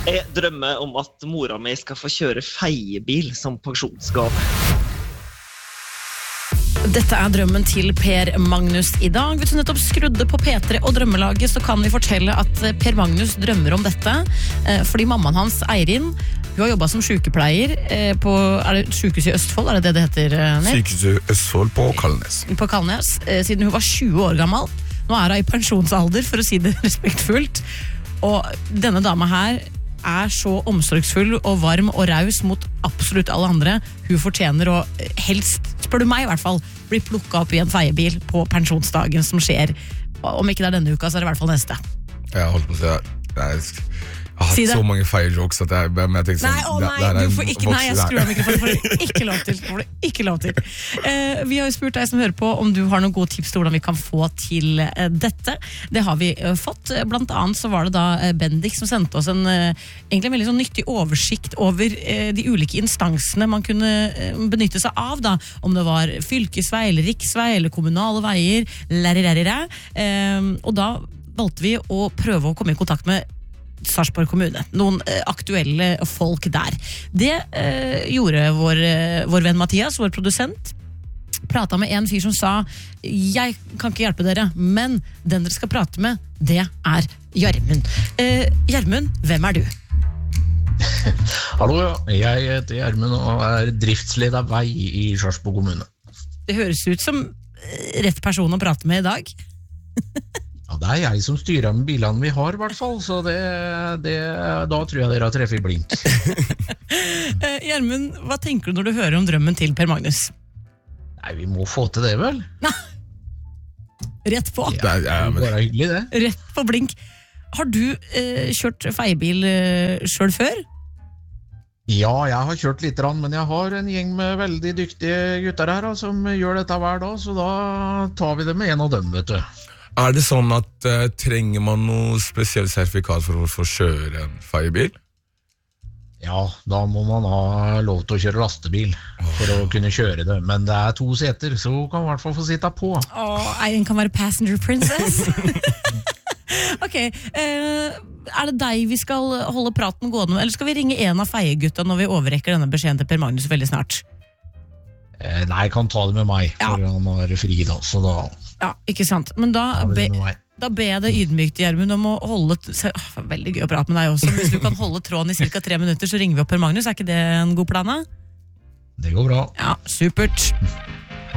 Jeg drømmer om at mora mi skal få kjøre feiebil som pensjonsgave. Dette drømmen til Per Magnus i dag. Hvis du nettopp skrudde på P3 og drømmelaget, så kan vi fortelle at Per Magnus drømmer om dette, fordi mammaen hans, Eirin, hun har jobbet som sykepleier på, det sykehuset i Østfold, det det heter? Sykehuset i Østfold på Kalnes. På Kalnes, siden hun var 20 år gammel. Nå hun i pensjonsalder, for å si det respektfullt. Og denne dama her så omsorgsfull og varm og raus mot absolutt alle andre. Hun fortjener å helst, spør du meg i hvert fall, bli plukket opp i en feiebil på pensjonsdagen som skjer. Om ikke det denne uka, så det i hvert fall neste. Jeg holdt på å si jeg har hatt så mange feierjokes at jeg tenkte sånn, du får ikke, nei, jeg skrur av mikrofonen, for det ikke lov til. Vi har jo spurt deg som hører på om du har noen gode tips til hvordan vi kan få til dette. Det har vi fått. Blant annet så var det da Bendik som sendte oss egentlig en veldig sånn nyttig oversikt over de ulike instansene man kunne benytte seg av da, om det var fylkesvei eller riksvei eller kommunale veier, og da valgte vi å prøve å komme i kontakt med Sarpsborg kommune, noen aktuelle folk der. Det gjorde vår venn Mathias, vår produsent, pratet med en fyr som sa, jeg kan ikke hjelpe dere, men den dere skal prate med, det Gjermund. Gjermund, hvem du? Hallo, jeg heter Gjermund og driftsleder vei i Sarpsborg kommune. Det høres ut som rett person å prate med i dag. Ja, det jeg som styrer med bilene vi har i hvert fall, så da tror jeg dere har treffet blink. Gjermund, hva tenker du når du hører om drømmen til Per Magnus? Nei, vi må få til det vel? Rett på. Ja, det bare hyggelig det. Rett på blink. Har du kjørt feiebil selv før? Ja, jeg har kjørt litt, men jeg har en gjeng med veldig dyktige gutter her som gjør dette hver dag, så da tar vi det med en av dem, vet du. Det sånn at trenger man noe spesielt sertifikat for å få kjøre en feiebil? Ja, da må man ha lov til å kjøre lastebil for å kunne kjøre det. Men det 2 seter, så kan man i hvert fall få sitte på. Eirin kan være passenger princess. Ok, det deg vi skal holde praten gående med, eller skal vi ringe en av feiegutta når vi overrekker denne beskjeden til Per Magnus veldig snart? Nei, jeg kan ta det med meg, for han fri da, så da... Ja, ikke sant. Men da ber jeg deg ydmykt, Gjermund, om å holde... Veldig gøy å prate med deg også. Hvis du kan holde tråden i cirka 3 minutter, så ringer vi opp Per Magnus. Ikke det en god plan? Det går bra. Ja, supert.